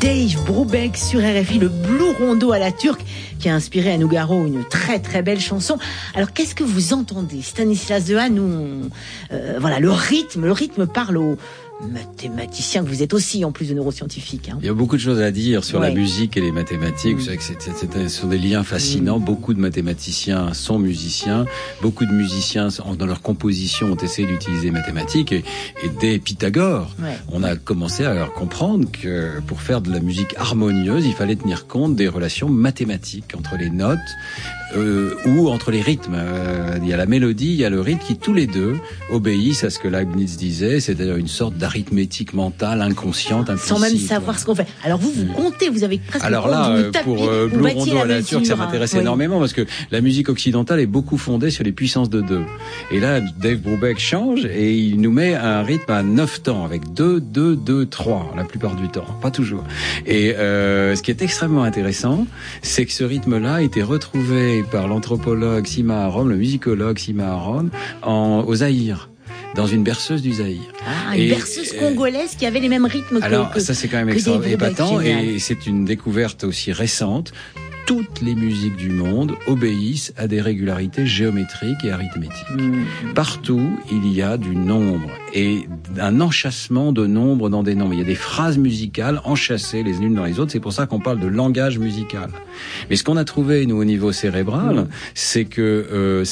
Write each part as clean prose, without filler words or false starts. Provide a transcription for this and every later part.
Dave Brubeck sur RFI, le Blue Rondo à la turque qui a inspiré à Nougaro une très très belle chanson. Alors qu'est-ce que vous entendez, Stanislas Dehaene? Voilà, le rythme parle aux mathématiciens que vous êtes aussi, en plus de neuroscientifiques. Hein. Il y a beaucoup de choses à dire sur la musique et les mathématiques. Vous savez que ce sont des liens fascinants. Beaucoup de mathématiciens sont musiciens. Beaucoup de musiciens, dans leur composition, ont essayé d'utiliser les mathématiques. Et dès Pythagore, on a commencé à comprendre que pour faire de la musique harmonieuse, il fallait tenir compte des relations mathématiques entre les notes ou entre les rythmes. Il y a la mélodie, il y a le rythme qui tous les deux obéissent à ce que Leibniz disait, c'est-à-dire une sorte d'arithmétique mentale, inconsciente, implicite. Sans même savoir ce qu'on fait. Alors vous comptez, vous avez presque... Alors là, pour Blue Rondo à la turque, ça m'intéresse énormément parce que la musique occidentale est beaucoup fondée sur les puissances de 2. Et là, Dave Brubeck change et il nous met un rythme à 9 temps avec 2, 2, 2, 3 la plupart du temps, pas toujours. Et ce qui est extrêmement intéressant, c'est que ce rythme-là a été retrouvé par l'anthropologue Sima Aron, le musicologue Sima Aron, au Zaïre, dans une berceuse du Zaïre. Ah, une berceuse congolaise qui avait les mêmes rythmes que... Alors, ça c'est quand même épatant, et c'est une découverte aussi récente. Toutes les musiques du monde obéissent à des régularités géométriques et arithmétiques. Partout, il y a du nombre et un enchâssement de nombres dans des nombres. Il y a des phrases musicales enchâssées les unes dans les autres. C'est pour ça qu'on parle de langage musical. Mais ce qu'on a trouvé, nous, au niveau cérébral, c'est que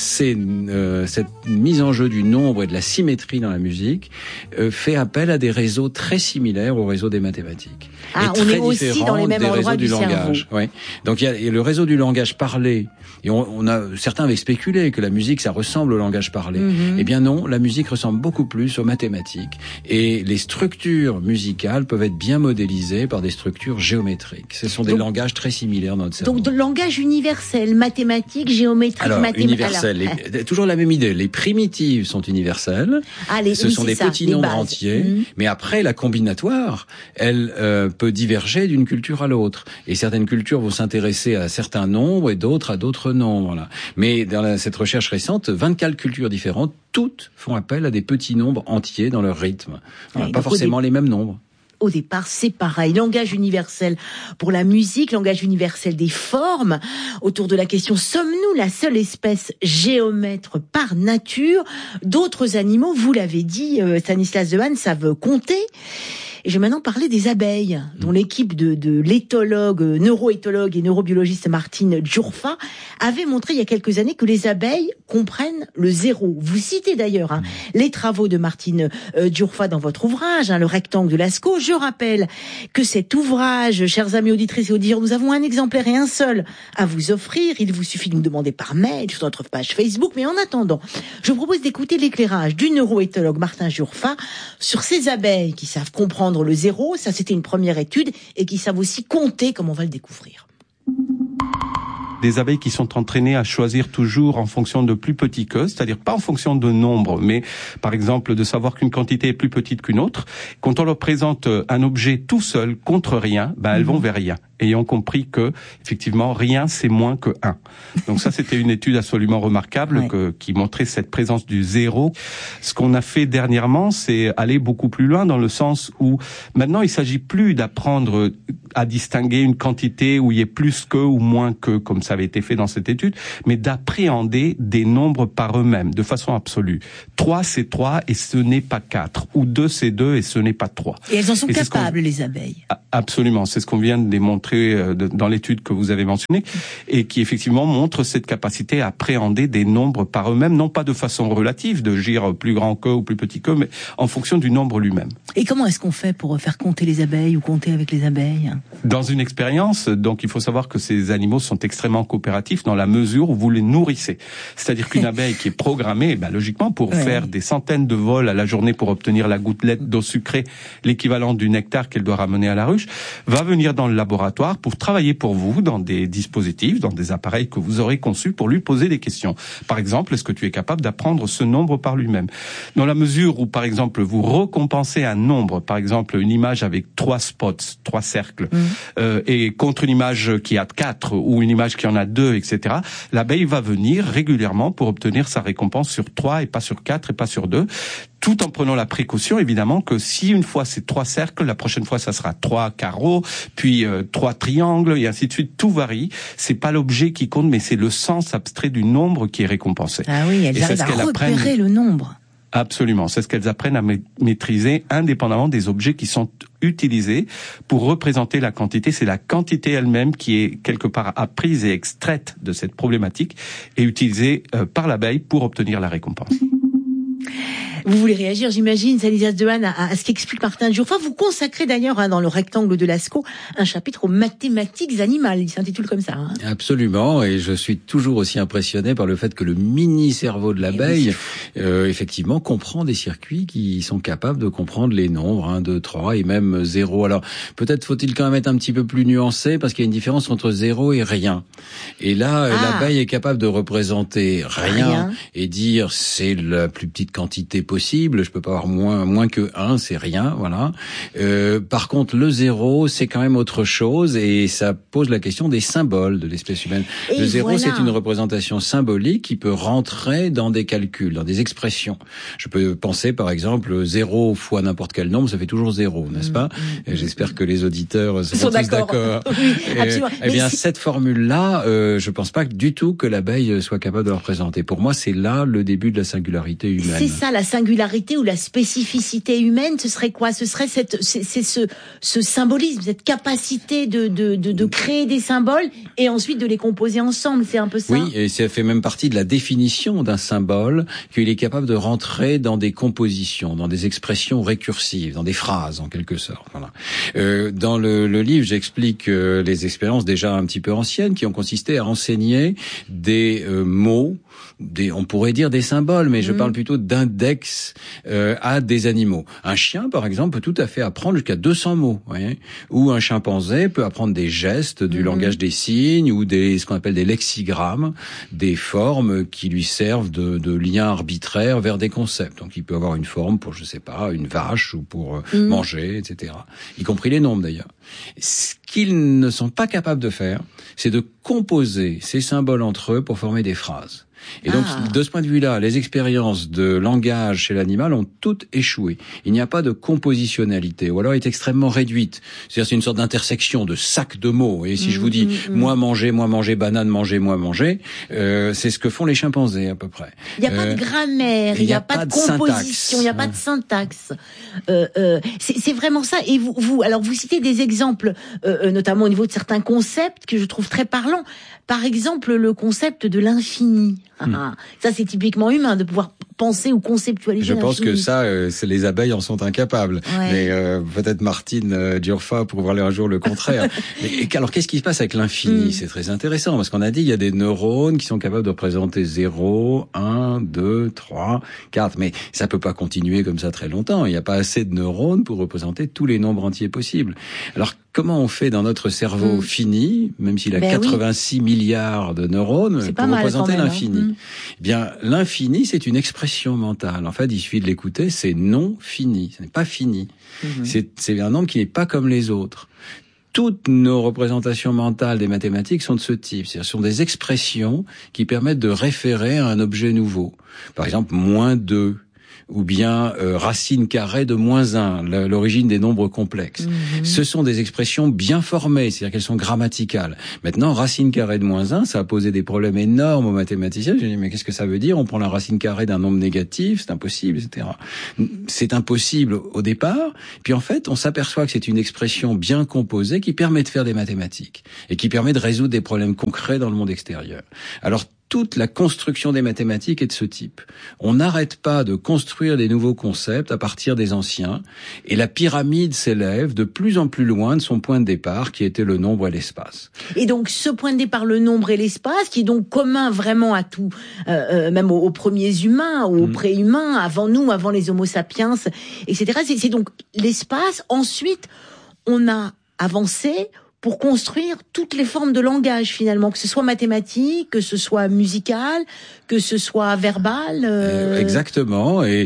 cette mise en jeu du nombre et de la symétrie dans la musique fait appel à des réseaux très similaires aux réseaux des mathématiques. Ah, on est aussi dans les mêmes endroits du cerveau. Oui. Donc il y a le réseau du langage parlé. Et certains avaient spéculé que la musique, ça ressemble au langage parlé. Eh bien non, la musique ressemble beaucoup plus aux mathématiques. Et les structures musicales peuvent être bien modélisées par des structures géométriques. Ce sont des langages très similaires dans notre cerveau. Donc, de langage universel, mathématique, géométrique, mathématique. Universel. Toujours la même idée. Les primitives sont universelles. Ce sont des petits nombres entiers. Mais après, la combinatoire, elle peut diverger d'une culture à l'autre. Et certaines cultures vont s'intéresser à certains nombres et d'autres à d'autres nombres. Là. Mais dans cette recherche récente, 24 cultures différentes, toutes font appel à des petits nombres entiers dans leur rythme. Pas forcément les mêmes nombres. Au départ, c'est pareil. Langage universel pour la musique, langage universel des formes. Autour de la question, sommes-nous la seule espèce géomètre par nature? D'autres animaux, vous l'avez dit, Stanislas Dehaene, savent compter. Et je vais maintenant parler des abeilles, dont l'équipe de l'éthologue, neuroéthologue et neurobiologiste Martine Djourfa avait montré il y a quelques années que les abeilles comprennent le zéro. Vous citez d'ailleurs les travaux de Martine Djourfa dans votre ouvrage, le rectangle de Lascaux. Je rappelle que cet ouvrage, chers amis auditrices et auditeurs, nous avons un exemplaire et un seul à vous offrir. Il vous suffit de nous demander par mail sur notre page Facebook. Mais en attendant, je vous propose d'écouter l'éclairage du neuroéthologue Martine Djourfa sur ces abeilles qui savent comprendre le zéro, ça c'était une première étude, et qui savent aussi compter, comme on va le découvrir. Des abeilles qui sont entraînées à choisir toujours en fonction de plus petit qu'eux, c'est-à-dire pas en fonction de nombre, mais par exemple de savoir qu'une quantité est plus petite qu'une autre. Quand on leur présente un objet tout seul contre rien, elles vont vers rien, ayant compris que effectivement rien c'est moins que 1. Donc ça c'était une étude absolument remarquable qui montrait cette présence du zéro. Ce qu'on a fait dernièrement, c'est aller beaucoup plus loin dans le sens où maintenant il s'agit plus d'apprendre à distinguer une quantité où il y ait plus que ou moins que, comme ça avait été fait dans cette étude, mais d'appréhender des nombres par eux-mêmes, de façon absolue. 3, c'est 3 et ce n'est pas 4. Ou 2, c'est 2 et ce n'est pas 3. Et elles en sont capables, les abeilles. Absolument. C'est ce qu'on vient de démontrer dans l'étude que vous avez mentionnée et qui effectivement montre cette capacité à appréhender des nombres par eux-mêmes, non pas de façon relative, de dire plus grand que ou plus petit que, mais en fonction du nombre lui-même. Et comment est-ce qu'on fait pour faire compter les abeilles ou compter avec les abeilles ? Dans une expérience, donc il faut savoir que ces animaux sont extrêmement coopératifs dans la mesure où vous les nourrissez. C'est-à-dire qu'une abeille qui est programmée, logiquement, pour faire des centaines de vols à la journée pour obtenir la gouttelette d'eau sucrée, l'équivalent du nectar qu'elle doit ramener à la ruche, va venir dans le laboratoire pour travailler pour vous dans des dispositifs, dans des appareils que vous aurez conçus pour lui poser des questions. Par exemple, est-ce que tu es capable d'apprendre ce nombre par lui-même? Dans la mesure où, par exemple, vous récompensez un nombre, par exemple une image avec 3 spots, 3 cercles, et contre une image qui a 4 ou une image qui en a 2, etc., l'abeille va venir régulièrement pour obtenir sa récompense sur 3 et pas sur 4 et pas sur 2. tout en prenant la précaution, évidemment, que si une fois c'est 3 cercles, la prochaine fois ça sera 3 carreaux, puis 3 triangles, et ainsi de suite. Tout varie. C'est pas l'objet qui compte, mais c'est le sens abstrait du nombre qui est récompensé. Ah oui, elles arrivent à repérer le nombre. Absolument. C'est ce qu'elles apprennent à maîtriser indépendamment des objets qui sont utilisés pour représenter la quantité. C'est la quantité elle-même qui est quelque part apprise et extraite de cette problématique et utilisée par l'abeille pour obtenir la récompense. Vous voulez réagir, j'imagine, Stanislas Dehaene, à ce qu'explique Martin Djourfa. Vous consacrez d'ailleurs, dans le rectangle de Lascaux, un chapitre aux mathématiques animales. Il s'intitule comme ça. Absolument, et je suis toujours aussi impressionné par le fait que le mini-cerveau de l'abeille, effectivement, comprend des circuits qui sont capables de comprendre les nombres 1, 2, 3 et même 0. Alors, peut-être faut-il quand même être un petit peu plus nuancé, parce qu'il y a une différence entre 0 et rien. Et là, l'abeille est capable de représenter rien et dire c'est la plus petite quantité possible, je peux pas avoir moins que 1, c'est rien, voilà. Par contre, le 0, c'est quand même autre chose et ça pose la question des symboles de l'espèce humaine. Le 0, c'est une représentation symbolique qui peut rentrer dans des calculs, dans des expressions. Je peux penser, par exemple, 0 fois n'importe quel nombre, ça fait toujours 0, n'est-ce pas? Et j'espère que les auditeurs sont tous d'accord. Oui, absolument. Eh bien, cette formule-là, je pense pas du tout que l'abeille soit capable de la représenter. Pour moi, c'est là le début de la singularité humaine. C'est ça, la singularité ou la spécificité humaine, ce serait quoi? Ce serait ce symbolisme, cette capacité de créer des symboles et ensuite de les composer ensemble, c'est un peu ça? Oui, et ça fait même partie de la définition d'un symbole, qu'il est capable de rentrer dans des compositions, dans des expressions récursives, dans des phrases en quelque sorte. Voilà. Dans le livre, j'explique les expériences déjà un petit peu anciennes qui ont consisté à enseigner des mots, on pourrait dire des symboles, mais je parle plutôt d'index à des animaux. Un chien, par exemple, peut tout à fait apprendre jusqu'à 200 mots, voyez, ou un chimpanzé peut apprendre des gestes, du langage des signes, ou ce qu'on appelle des lexigrammes, des formes qui lui servent de liens arbitraires vers des concepts. Donc, il peut avoir une forme pour, je sais pas, une vache ou pour manger, etc. Y compris les nombres, d'ailleurs. Ce qu'ils ne sont pas capables de faire, c'est de composer ces symboles entre eux pour former des phrases. Et donc, de ce point de vue-là, les expériences de langage chez l'animal ont toutes échoué. Il n'y a pas de compositionnalité, ou alors est extrêmement réduite. C'est-à-dire, c'est une sorte d'intersection de sacs de mots. Et si je vous dis moi manger, banane, manger, moi manger, c'est ce que font les chimpanzés à peu près. Il n'y a pas de grammaire, il n'y a pas de composition, il n'y a pas de syntaxe. C'est vraiment ça. Et vous citez des exemples, notamment au niveau de certains concepts que je trouve très parlants. Par exemple, le concept de l'infini. Ça, c'est typiquement humain, de pouvoir penser ou conceptualiser. Je pense que ça, les abeilles en sont incapables. Ouais. Mais peut-être Martin Djourfa pourra voir un jour le contraire. Alors, qu'est-ce qui se passe avec l'infini? C'est très intéressant, parce qu'on a dit il y a des neurones qui sont capables de représenter 0, 1, 2, 3, 4. Mais ça peut pas continuer comme ça très longtemps. Il n'y a pas assez de neurones pour représenter tous les nombres entiers possibles. Alors, comment on fait dans notre cerveau fini, même s'il a 86 milliards de neurones, pour représenter l'infini? Eh bien, l'infini, c'est une expression mentale. En fait, il suffit de l'écouter, c'est non fini. Ce n'est pas fini. C'est un nombre qui n'est pas comme les autres. Toutes nos représentations mentales des mathématiques sont de ce type. C'est-à-dire, ce sont des expressions qui permettent de référer à un objet nouveau. Par exemple, -2. Ou bien racine carrée de -1, l'origine des nombres complexes. Ce sont des expressions bien formées, c'est-à-dire qu'elles sont grammaticales. Maintenant, racine carrée de -1, ça a posé des problèmes énormes aux mathématiciens. J'ai dit, mais qu'est-ce que ça veut dire? On prend la racine carrée d'un nombre négatif, c'est impossible, etc. C'est impossible au départ, puis en fait, on s'aperçoit que c'est une expression bien composée qui permet de faire des mathématiques, et qui permet de résoudre des problèmes concrets dans le monde extérieur. Alors, toute la construction des mathématiques est de ce type. On n'arrête pas de construire des nouveaux concepts à partir des anciens, et la pyramide s'élève de plus en plus loin de son point de départ, qui était le nombre et l'espace. Et donc, ce point de départ, le nombre et l'espace, qui est donc commun vraiment à tout, même aux premiers humains, aux pré-humains, avant nous, avant les Homo sapiens, etc. C'est donc l'espace. Ensuite, on a avancé pour construire toutes les formes de langage finalement, que ce soit mathématique, que ce soit musical, que ce soit verbal. Exactement. Et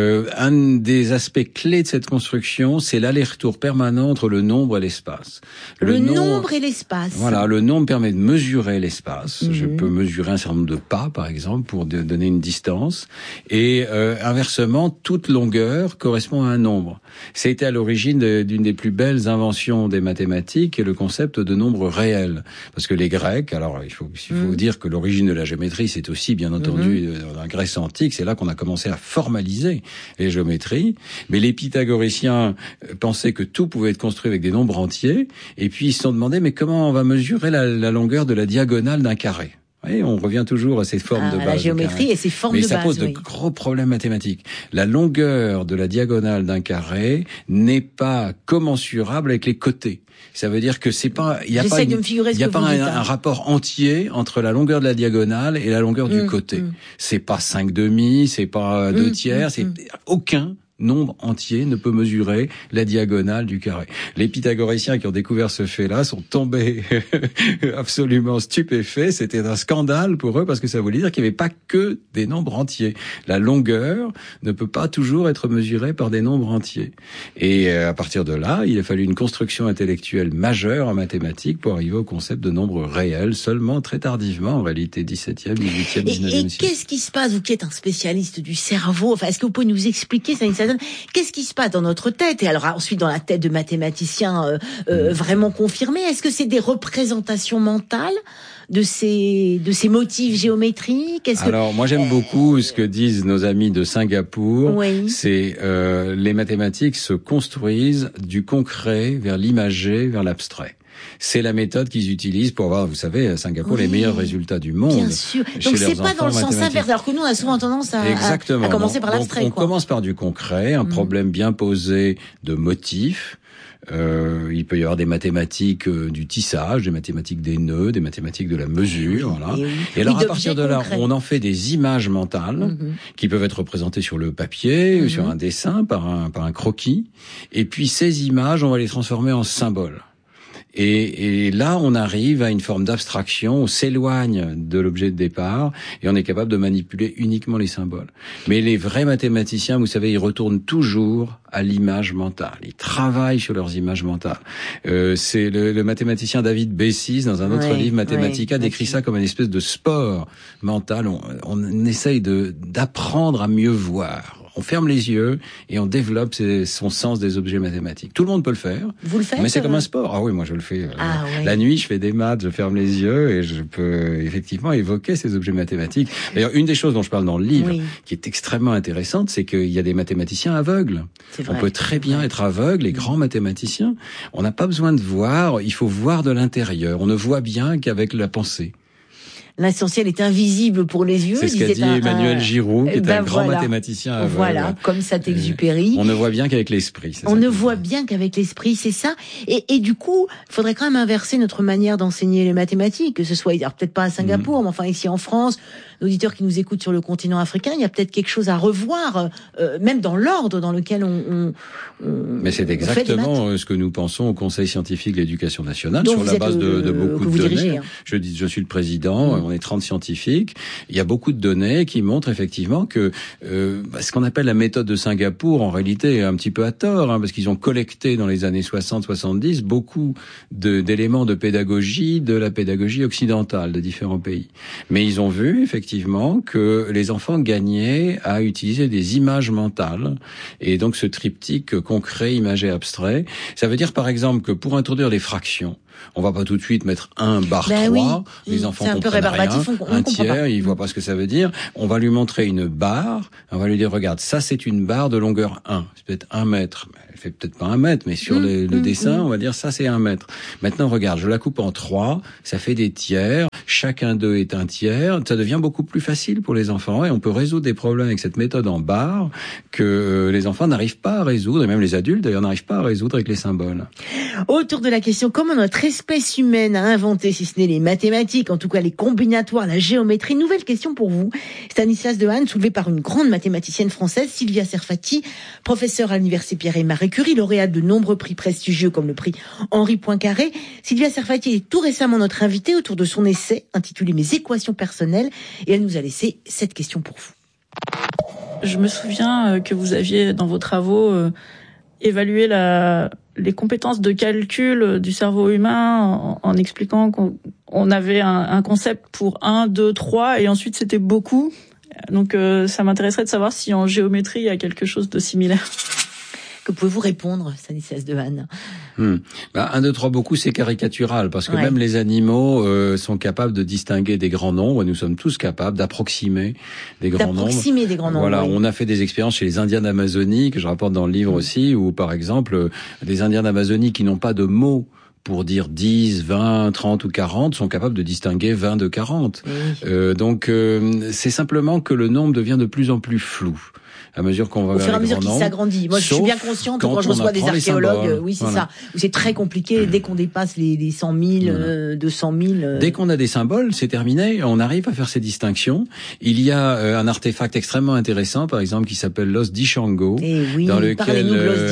un des aspects clés de cette construction, c'est l'aller-retour permanent entre le nombre et l'espace. Le nombre et l'espace. Voilà, le nombre permet de mesurer l'espace. Je peux mesurer un certain nombre de pas, par exemple, pour donner une distance. Et inversement, toute longueur correspond à un nombre. C'était à l'origine d'une des plus belles inventions des mathématiques, le concept de nombre réel. Parce que les Grecs, alors il faut dire que l'origine de la géométrie, c'est aussi bien entendu dans la Grèce antique, c'est là qu'on a commencé à formaliser les géométries. Mais les pythagoriciens pensaient que tout pouvait être construit avec des nombres entiers, et puis ils se sont demandé, mais comment on va mesurer la longueur de la diagonale d'un carré ? Oui, on revient toujours à ces formes de base. La géométrie et ces formes de base. Mais ça pose de gros problèmes mathématiques. La longueur de la diagonale d'un carré n'est pas commensurable avec les côtés. Ça veut dire que c'est pas, il n'y a pas un rapport entier entre la longueur de la diagonale et la longueur du côté. C'est pas 5/2, c'est pas 2/3, c'est aucun nombre entier ne peut mesurer la diagonale du carré. Les pythagoriciens qui ont découvert ce fait-là sont tombés absolument stupéfaits. C'était un scandale pour eux parce que ça voulait dire qu'il n'y avait pas que des nombres entiers. La longueur ne peut pas toujours être mesurée par des nombres entiers. Et à partir de là, il a fallu une construction intellectuelle majeure en mathématiques pour arriver au concept de nombre réel, seulement très tardivement, en réalité 17e, 18e, 19e siècle. Et qu'est-ce qui se passe, vous qui êtes un spécialiste du cerveau, enfin, est-ce que vous pouvez nous expliquer ça, qu'est-ce qui se passe dans notre tête et alors ensuite dans la tête de mathématiciens vraiment confirmés? Est-ce que c'est des représentations mentales de ces motifs géométriques? Alors moi j'aime beaucoup ce que disent nos amis de Singapour. Oui. C'est les mathématiques se construisent du concret vers l'imagé, vers l'abstrait. C'est la méthode qu'ils utilisent pour avoir, vous savez, à Singapour, les meilleurs résultats du monde. Bien sûr. Donc c'est pas dans le sens inverse, alors que nous on a souvent tendance à commencer par l'abstrait. On commence par du concret, un problème bien posé de motifs. Il peut y avoir des mathématiques du tissage, des mathématiques des nœuds, des mathématiques de la mesure, voilà. Et alors à partir de là, on en fait des images mentales qui peuvent être représentées sur le papier, sur un dessin, par un croquis. Et puis ces images, on va les transformer en symboles. Et là, on arrive à une forme d'abstraction, on s'éloigne de l'objet de départ et on est capable de manipuler uniquement les symboles. Mais les vrais mathématiciens, vous savez, ils retournent toujours à l'image mentale. Ils travaillent sur leurs images mentales. C'est le mathématicien David Bessis, dans un autre livre, Mathematica, décrit ça comme une espèce de sport mental. On essaye d'apprendre à mieux voir. On ferme les yeux et on développe son sens des objets mathématiques. Tout le monde peut le faire. Vous le faites? Mais c'est comme un sport. Ah oui, moi je le fais. La nuit, je fais des maths, je ferme les yeux et je peux effectivement évoquer ces objets mathématiques. D'ailleurs, une des choses dont je parle dans le livre, qui est extrêmement intéressante, c'est qu'il y a des mathématiciens aveugles. On peut très bien être aveugle, les grands mathématiciens. On n'a pas besoin de voir, il faut voir de l'intérieur. On ne voit bien qu'avec la pensée. L'essentiel est invisible pour les yeux. C'est ce qu'a dit Emmanuel Giroud, qui est un grand mathématicien aveugle. Voilà, comme Saint-Exupéry. On ne voit bien qu'avec l'esprit. On ne voit bien qu'avec l'esprit, c'est ça. Et du coup, il faudrait quand même inverser notre manière d'enseigner les mathématiques, que ce soit, alors peut-être pas à Singapour, mais enfin ici en France, l'auditeurs qui nous écoutent sur le continent africain, il y a peut-être quelque chose à revoir, même dans l'ordre dans lequel on Mais c'est exactement ce que nous pensons au Conseil scientifique de l'éducation nationale, sur la base de beaucoup de données. Dirigez, hein. Je suis le président, on est 30 scientifiques. Il y a beaucoup de données qui montrent effectivement que ce qu'on appelle la méthode de Singapour, en réalité, est un petit peu à tort, parce qu'ils ont collecté dans les années 60-70 beaucoup d'éléments de pédagogie, de la pédagogie occidentale de différents pays. Mais ils ont vu effectivement que les enfants gagnaient à utiliser des images mentales, et donc ce triptyque concret, imagé, abstrait. Ça veut dire par exemple que pour introduire les fractions, on va pas tout de suite mettre 1/3. Les enfants comprennent rien. Un tiers, ils voient pas ce que ça veut dire. On va lui montrer une barre. On va lui dire, regarde, ça c'est une barre de longueur 1. C'est peut-être 1 mètre. Elle fait peut-être pas 1 mètre, mais sur le dessin, on va dire ça c'est 1 mètre. Maintenant, regarde, je la coupe en 3. Ça fait des tiers. chacun d'eux est un tiers, ça devient beaucoup plus facile pour les enfants et on peut résoudre des problèmes avec cette méthode en barre que les enfants n'arrivent pas à résoudre, et même les adultes d'ailleurs n'arrivent pas à résoudre avec les symboles. Autour de la question comment notre espèce humaine a inventé, si ce n'est les mathématiques, en tout cas les combinatoires, la géométrie, nouvelle question pour vous, Stanislas Dehaene, soulevée par une grande mathématicienne française, Sylvia Serfati, professeure à l'université Pierre et Marie Curie, lauréate de nombreux prix prestigieux comme le prix Henri Poincaré. Sylvia Serfati est tout récemment notre invitée autour de son essai intitulé Mes équations personnelles, et elle nous a laissé cette question pour vous. Je me souviens que vous aviez dans vos travaux évalué les compétences de calcul du cerveau humain en expliquant qu'on avait un concept pour 1, 2, 3 et ensuite c'était beaucoup. Donc ça m'intéresserait de savoir si en géométrie il y a quelque chose de similaire. Que pouvez-vous répondre, Stanislas Dehaene? 1, 2, 3, beaucoup, c'est caricatural, parce que même les animaux sont capables de distinguer des grands nombres, et nous sommes tous capables d'approximer des grands nombres. Voilà, on a fait des expériences chez les Indiens d'Amazonie, que je rapporte dans le livre aussi, où par exemple, des Indiens d'Amazonie qui n'ont pas de mots pour dire 10, 20, 30 ou 40, sont capables de distinguer 20 de 40. Donc, c'est simplement que le nombre devient de plus en plus flou. À mesure qu'on va au fur et à mesure qu'il s'agrandit. Moi, je suis bien consciente quand je reçois des archéologues, c'est ça, où c'est très compliqué dès qu'on dépasse les 100 000, 200 000. Dès qu'on a des symboles, c'est terminé. On arrive à faire ces distinctions. Il y a un artefact extrêmement intéressant, par exemple, qui s'appelle l'os d'Ishango, dans lequel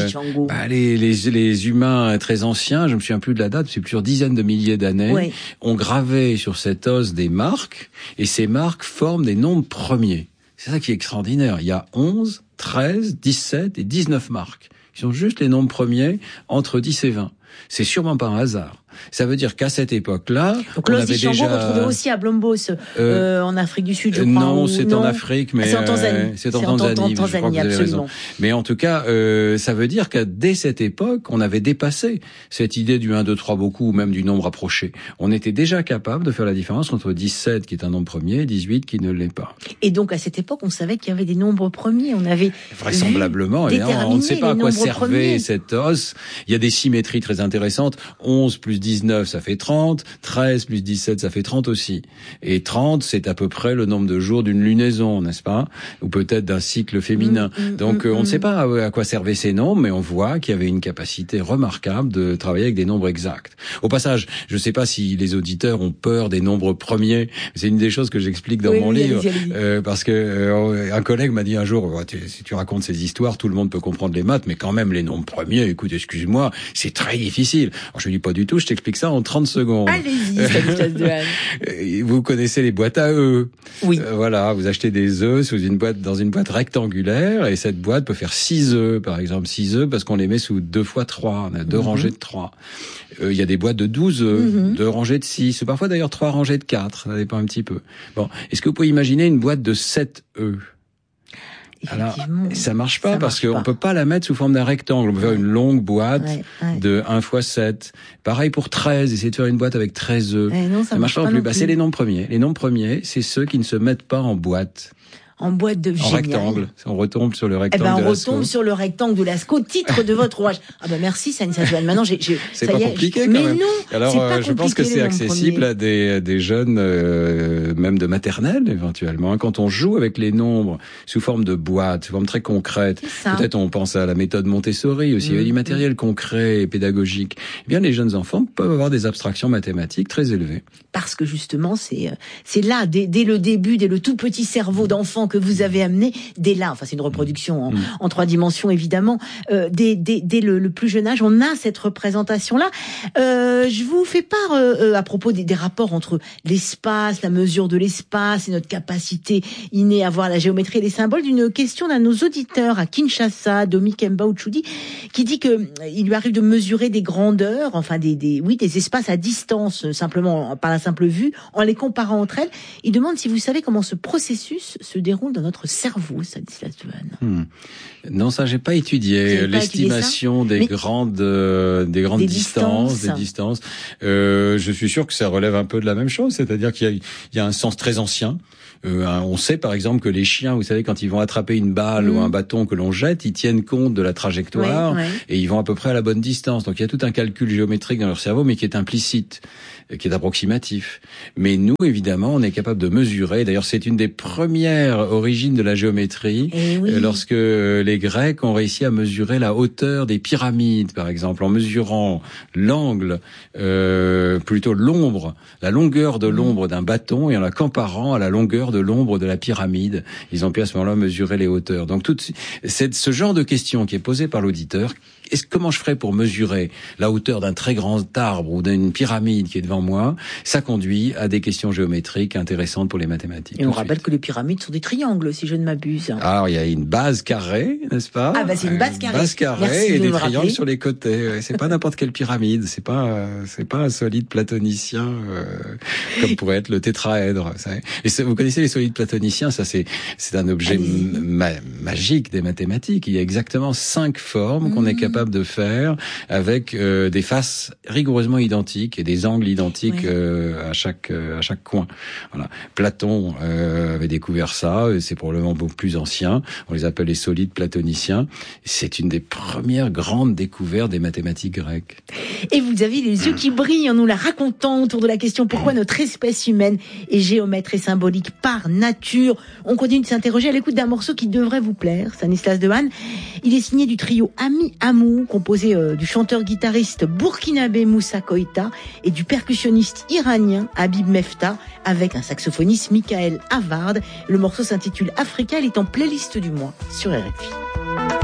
les humains très anciens, je me souviens plus de la date, c'est plusieurs dizaines de milliers d'années, ont gravé sur cet os des marques, et ces marques forment des nombres premiers. C'est ça qui est extraordinaire. Il y a 11, 13, 17 et 19 marques, qui sont juste les nombres premiers entre 10 et 20. C'est sûrement pas un hasard. Ça veut dire qu'à cette époque-là, donc, on avait déjà... retrouvé aussi à Blombos, en Afrique du Sud, je crois. Non, c'est en Afrique, mais c'est en Tanzanie. C'est en Tanzanie, je crois que vous avez raison. Mais en tout cas, ça veut dire qu'à dès cette époque, on avait dépassé cette idée du 1, 2, 3 beaucoup, ou même du nombre approché. On était déjà capable de faire la différence entre 17, qui est un nombre premier, et 18, qui ne l'est pas. Et donc, à cette époque, on savait qu'il y avait des nombres premiers. On avait vraisemblablement, on ne sait pas à quoi servait cet os. Il y a des symétries très intéressantes. 11 plus 19, ça fait 30. 13 plus 17, ça fait 30 aussi. Et 30, c'est à peu près le nombre de jours d'une lunaison, n'est-ce pas? Ou peut-être d'un cycle féminin. Donc, on ne sait pas à quoi servaient ces nombres, mais on voit qu'il y avait une capacité remarquable de travailler avec des nombres exacts. Au passage, je ne sais pas si les auditeurs ont peur des nombres premiers. C'est une des choses que j'explique dans mon livre. Parce que un collègue m'a dit un jour, si tu racontes ces histoires, tout le monde peut comprendre les maths, mais quand même, les nombres premiers, écoute, excuse-moi, c'est très difficile. Alors, je lui dis pas du tout, je t'explique ça en 30 secondes. Allez-y, Stanislas Dehaene. Vous connaissez les boîtes à œufs. Oui. Voilà, vous achetez des œufs dans une boîte rectangulaire, et cette boîte peut faire 6 œufs, par exemple. 6 œufs parce qu'on les met sous 2 fois 3. On a 2 rangées de 3. Il y a des boîtes de 12 œufs, 2 rangées de 6, ou parfois d'ailleurs 3 rangées de 4. Ça dépend un petit peu. Bon. Est-ce que vous pouvez imaginer une boîte de 7 œufs? Alors, ça marche pas parce qu'on peut pas la mettre sous forme d'un rectangle. On peut faire une longue boîte de 1 x 7. Pareil pour 13. Essayez de faire une boîte avec 13 œufs. Ça marche pas non plus. C'est les nombres premiers. Les nombres premiers, c'est ceux qui ne se mettent pas en boîte. En boîte de génial. En rectangle. On retombe sur le rectangle de Lascaux. On retombe sur le rectangle de Lascaux, titre de votre ouvrage. merci, Stanislas Dehaene. Maintenant, c'est pas compliqué, quand même. Mais non. Alors, je pense que c'est accessible à des jeunes, même de maternelle, éventuellement. Quand on joue avec les nombres sous forme de boîte, sous forme très concrète. Peut-être on pense à la méthode Montessori aussi. Il y a du matériel concret et pédagogique. Eh bien, les jeunes enfants peuvent avoir des abstractions mathématiques très élevées. Parce que justement, c'est là, dès le début, dès le tout petit cerveau d'enfant que vous avez amené, dès là, enfin c'est une reproduction en 3 dimensions évidemment, dès le plus jeune âge, on a cette représentation-là. Je vous fais part, à propos des rapports entre l'espace, la mesure de l'espace et notre capacité innée à voir la géométrie et les symboles, d'une question d'un de nos auditeurs à Kinshasa, Domi Kemba Uchudi, qui dit que il lui arrive de mesurer des grandeurs, enfin des espaces à distance, simplement par la simple vue, en les comparant entre elles. Il demande si vous savez comment ce processus se déroule dans notre cerveau, Stanislas Dehaene. Non, ça j'ai pas étudié. L'estimation des grandes distances. Je suis sûr que ça relève un peu de la même chose, c'est-à-dire qu'il y a un sens très ancien On sait par exemple que les chiens, vous savez, quand ils vont attraper une balle ou un bâton que l'on jette, ils tiennent compte de la trajectoire et ils vont à peu près à la bonne distance. Donc il y a tout un calcul géométrique dans leur cerveau, mais qui est implicite, qui est approximatif. Mais nous, évidemment, on est capable de mesurer. D'ailleurs, c'est une des premières origines de la géométrie, lorsque les Grecs ont réussi à mesurer la hauteur des pyramides, par exemple, en mesurant l'angle, plutôt l'ombre, la longueur de l'ombre d'un bâton et en la comparant à la longueur de l'ombre de la pyramide. Ils ont pu à ce moment-là mesurer les hauteurs. Donc c'est ce genre de question qui est posée par l'auditeur. Comment je ferais pour mesurer la hauteur d'un très grand arbre ou d'une pyramide qui est devant moi? Ça conduit à des questions géométriques intéressantes pour les mathématiques. Et on rappelle que les pyramides sont des triangles, si je ne m'abuse. Alors, il y a une base carrée, n'est-ce pas? Ah, bah, c'est une base carrée. Une base carrée. Merci et de des me triangles rappeler. sur les côtés. C'est pas n'importe quelle pyramide. C'est pas un solide platonicien, comme pourrait être le tétraèdre. Et vous connaissez les solides platoniciens? Ça, c'est un objet magique des mathématiques. Il y a exactement 5 formes qu'on est capable de faire avec des faces rigoureusement identiques et des angles identiques à chaque coin. Voilà. Platon avait découvert ça, c'est probablement beaucoup plus ancien. On les appelle les solides platoniciens. C'est une des premières grandes découvertes des mathématiques grecques. Et vous avez les yeux qui brillent en nous la racontant autour de la question pourquoi notre espèce humaine est géomètre et symbolique par nature. On continue de s'interroger à l'écoute d'un morceau qui devrait vous plaire, Stanislas Dehaene. Il est signé du trio Ami Amou, composé du chanteur-guitariste burkinabé Moussa Koïta et du percussionniste iranien Habib Mefta, avec un saxophoniste Michael Havard. Le morceau s'intitule Africa, il est en playlist du mois sur RFI.